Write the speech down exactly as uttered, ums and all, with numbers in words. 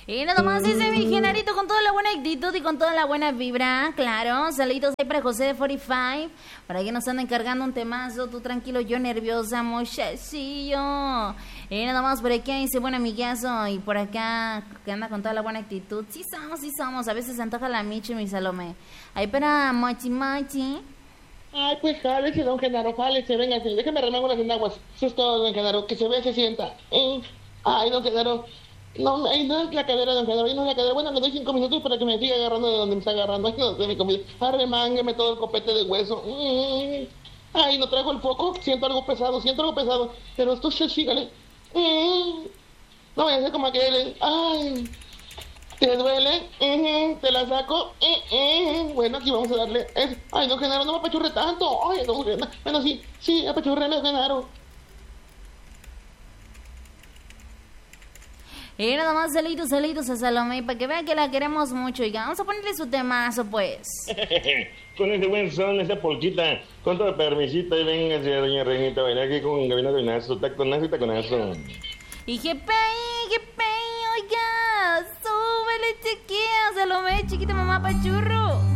Y nada más dice mi Genarito con toda la buena actitud y con toda la buena vibra, claro. Saluditos ahí para José de cuarenta y cinco, para que nos anden cargando un temazo, tú tranquilo, yo nerviosa, muchachillo. Y nada más por aquí dice buen amigazo y por acá que anda con toda la buena actitud. Sí somos, sí somos, a veces se antoja la Michi y mi Salomé. Ahí para Mochi Mochi. Ay, pues jálese, don Genaro, jálese, venga, déjame remango las enaguas. Eso es todo, don Genaro, que se vea, se sienta. ¿Eh? Ay, don Genaro. No, ahí no es la cadera, don Genaro, ahí no es la cadera. Bueno, le doy cinco minutos para que me siga agarrando de donde me está agarrando. Ay, no sé, mi comida. Arremángueme todo el copete de hueso. Mm. Ay, no traigo el foco. Siento algo pesado, siento algo pesado. Pero esto se sígale. Mm. No voy a hacer como aquel. Ay, ¿te duele? Uh-huh. Te la saco. Uh-huh. Bueno, aquí vamos a darle. Es... Ay, don Genaro, no me apachurre tanto. Ay, don Genaro. Bueno, sí, sí, apachurreme, Genaro. Y nada más saluditos, saluditos a Salomé para que vean que la queremos mucho. Y vamos a ponerle su temazo, pues. Con ese buen son, esa polquita, con todo el permisito, y venga, doña Reinita, bailar aquí con Gabino Gabinazo, taconazo y taconazo. Y jepe, jepe, oiga, súbele, chiquilla, Salomé, chiquita mamá pachurro.